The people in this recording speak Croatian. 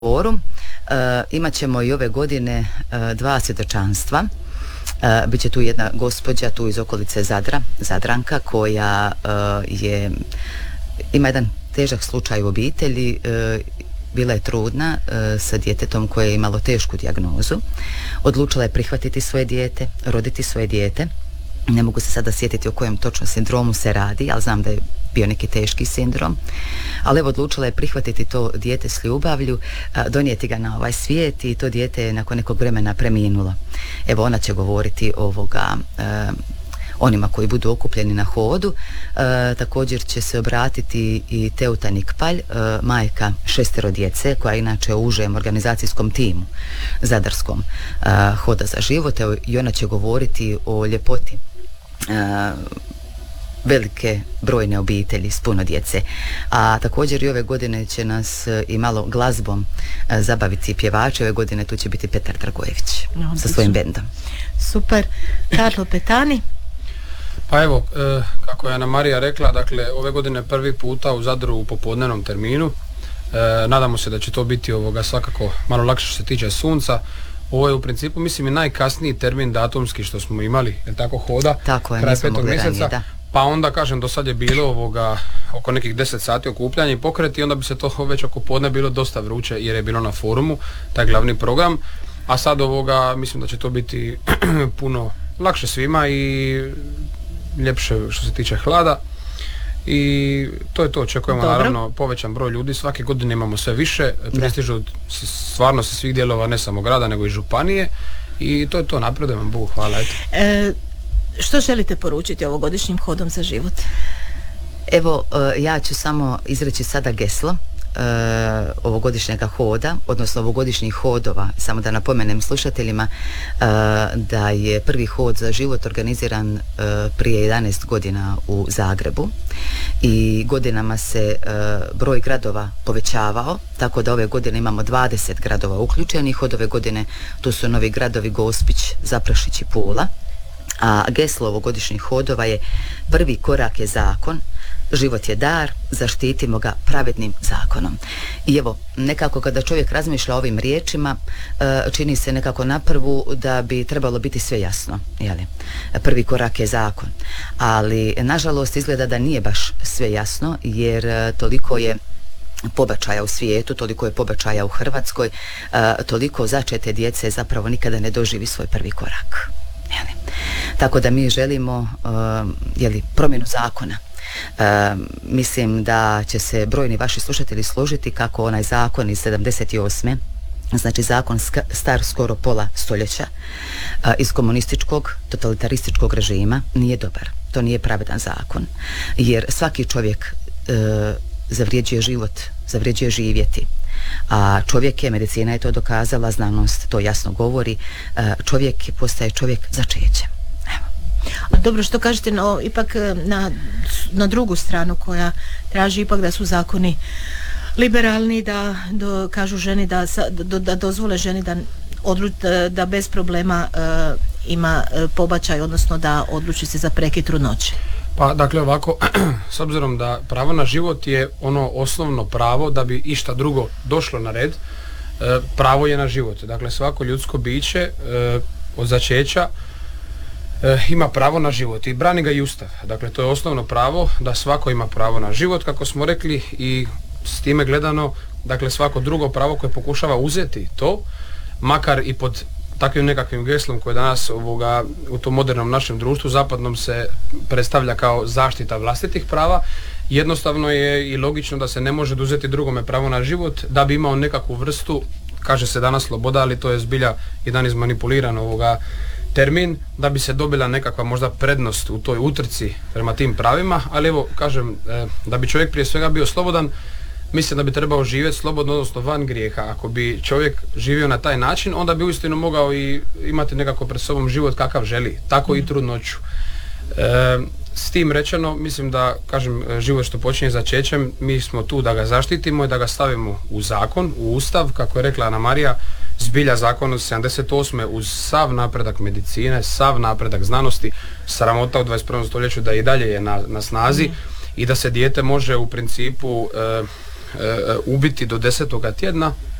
forum. Imat ćemo i ove godine dva svjedočanstva. Biće tu jedna gospođa tu iz okolice Zadra, Zadranka, koja ima jedan težak slučaj u obitelji. Bila je trudna sa djetetom koje je imalo tešku dijagnozu. Odlučila je prihvatiti svoje dijete, roditi svoje dijete. Ne mogu se sada sjetiti o kojem točno sindromu se radi, ali znam da je bio neki teški sindrom. Ali evo, odlučila je prihvatiti to dijete s ljubavlju, donijeti ga na ovaj svijet i to dijete je nakon nekog vremena preminulo. Evo, ona će govoriti onima koji budu okupljeni na hodu. Također će se obratiti i Teuta Nikpalj, majka 6 djece, koja je inače u užem organizacijskom timu zadarskom Hoda za život. Evo, i ona će govoriti o ljepoti velike brojne obitelji s puno djece. A također i ove godine će nas i malo glazbom zabaviti pjevači. Ove godine tu će biti Petar Dragojević sa svojim bendom. Super. Karlo Petani? Pa evo, kako je Ana Marija rekla, dakle, ove godine prvi puta u Zadru u popodnevnom terminu. Nadamo se da će to biti svakako malo lakše što se tiče sunca. Ovo je u principu, mislim, i najkasniji termin datumski što smo imali, je tako, hoda? Tako je, kraj nismo 5. mogli mjeseca. ranije, da. Pa onda, kažem, do sad je bilo oko nekih 10 sati okupljanja i pokreti, onda bi se to već oko podne bilo dosta vruće jer je bilo na forumu, taj glavni program. A sad mislim da će to biti puno lakše svima i ljepše što se tiče hlada. I to je to, očekujemo naravno povećan broj ljudi, svake godine imamo sve više, pristižu stvarno sa svih dijelova, ne samo grada nego i županije, i to je to, napredujemo, Bogu hvala. Što želite poručiti ovogodišnjim hodom za život? Evo, ja ću samo izreći sada geslo ovogodišnjega hoda, odnosno ovogodišnjih hodova. Samo da napomenem slušateljima da je prvi hod za život organiziran prije 11 godina u Zagrebu i godinama se broj gradova povećavao, tako da ove godine imamo 20 gradova uključenih. Od ove godine tu su novi gradovi Gospić, Zaprešić i Pula. A geslo ovogodišnjih hodova je: prvi korak je zakon, život je dar, zaštitimo ga pravednim zakonom. I evo, nekako kada čovjek razmišlja o ovim riječima, čini se nekako na prvu da bi trebalo biti sve jasno, jeli? Prvi korak je zakon, ali nažalost izgleda da nije baš sve jasno, jer toliko je pobačaja u svijetu, toliko je pobačaja u Hrvatskoj, toliko začete djece zapravo nikada ne doživi svoj prvi korak. Tako da mi želimo promjenu zakona. Mislim da će se brojni vaši slušatelji složiti kako onaj zakon iz 78. znači zakon star skoro pola stoljeća, iz komunističkog totalitarističkog režima, nije dobar. To nije pravedan zakon, jer svaki čovjek zavređuje život, zavređuje živjeti. A čovjek je, medicina je to dokazala, znanost to jasno govori, čovjek postaje čovjek začećem. A dobro, što kažete ipak na drugu stranu koja traži ipak da su zakoni liberalni, da kažu ženi da dozvole ženi da bez problema ima pobačaj, odnosno da odluči se za prekid trudnoće? Pa dakle ovako, s obzirom da pravo na život je ono osnovno pravo da bi išta drugo došlo na red, pravo je na život. Dakle, svako ljudsko biće od začeća ima pravo na život i brani ga i Ustav. Dakle, to je osnovno pravo, da svako ima pravo na život, kako smo rekli, i s time gledano, dakle, svako drugo pravo koje pokušava uzeti to, makar i pod takvim nekakvim geslom koje danas u tom modernom našem društvu zapadnom se predstavlja kao zaštita vlastitih prava, jednostavno je i logično da se ne može oduzeti drugome pravo na život da bi imao nekakvu vrstu, kaže se danas sloboda, ali to je zbilja jedan izmanipuliran termin, da bi se dobila nekakva možda prednost u toj utrci prema tim pravima. Ali evo, kažem, da bi čovjek prije svega bio slobodan, mislim da bi trebao živjeti slobodno, odnosno van grijeha. Ako bi čovjek živio na taj način, onda bi uistinu mogao i imati nekako pred sobom život kakav želi, tako i trudnoću. S tim rečeno, mislim da, kažem, život što počinje začećem, mi smo tu da ga zaštitimo i da ga stavimo u zakon, u Ustav, kako je rekla Ana Marija, zbilja zakon od 78. uz sav napredak medicine, sav napredak znanosti, sramota u 21. stoljeću da i dalje je na snazi i da se dijete može u principu ubiti do 10. tjedna